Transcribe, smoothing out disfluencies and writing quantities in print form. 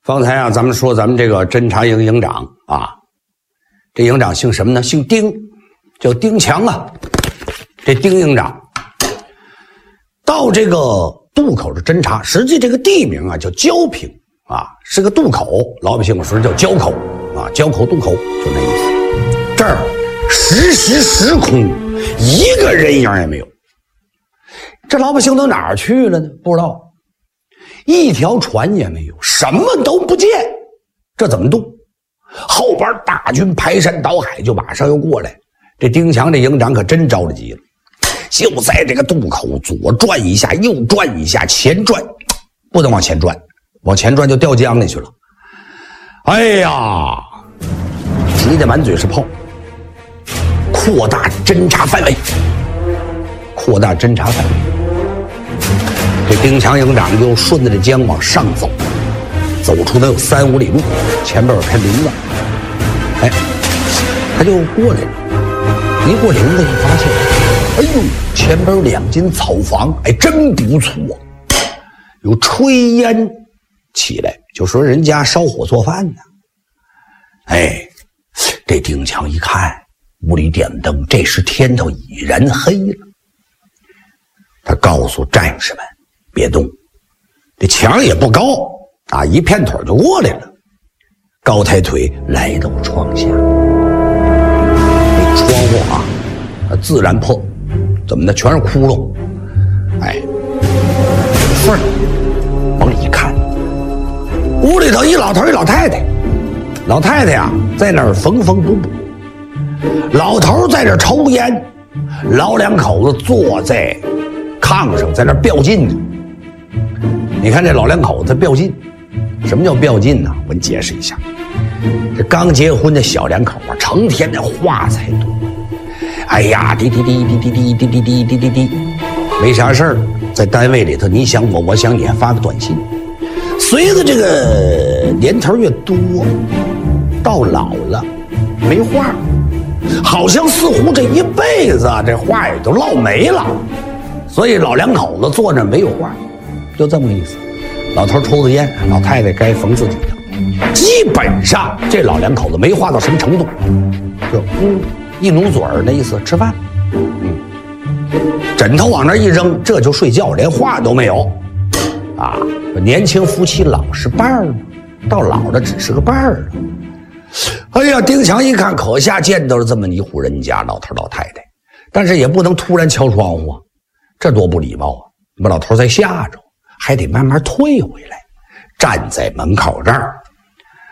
方才啊，咱们说咱们这个侦察营营长啊，这营长姓什么呢？姓丁，叫丁强啊。这丁营长到这个渡口的侦察，实际这个地名啊叫交平啊，是个渡口，老百姓说叫交口啊，交口渡口就那意思。这儿时时空，一个人影也没有。这老百姓都哪儿去了呢？不知道。一条船也没有，什么都不见，这怎么渡？后边大军排山倒海，就马上要过来。这丁强这营长可真着了急了，就在这个渡口左转一下，右转一下，前转，不能往前转，往前转就掉江里去了。哎呀，急得满嘴是泡，扩大侦察范围，扩大侦察范围。这丁强营长就顺着这江往上走，走出能有3、5里路，前边有片林子，哎，他就过来了。一过林子就发现，哎呦，前边有2间草房，哎，真不错，有炊烟起来，就说人家烧火做饭呢。哎，这丁强一看，屋里点灯，这时天头已然黑了。他告诉战士们别动，这墙也不高啊，一片腿就过来了，高抬腿来到窗下，这窗户啊自然破，怎么的全是窟窿，哎，缝儿往里一看，屋里头一老头一老太太，老太太呀在那儿缝缝补补，老头在这抽烟，老2口子坐在炕上在那吊劲呢。你看这老2口子吊劲，什么叫吊劲呢？我给你解释一下。这刚结婚的小2口啊，成天的话才多，哎呀，滴滴滴滴滴滴滴滴滴滴滴滴，没啥事儿，在单位里头你想我，我想你，还发个短信。随着这个年头越多，到老了没话，好像似乎这一辈子啊，这话也都唠没了。所以老2口子坐那没有话，就这么个意思。老头抽着烟，老太太该缝自己的。基本上这老2口子没话到什么程度，就一努嘴儿，那意思吃饭。枕头往那一扔，这就睡觉，连话都没有。啊，年轻夫妻老是伴儿嘛，到老了只是个伴儿了。哎呀，丁强一看，可下见到了这么一户人家，老头老太太，但是也不能突然敲窗户啊。这多不礼貌啊！把老头再吓着，还得慢慢退回来，站在门口这儿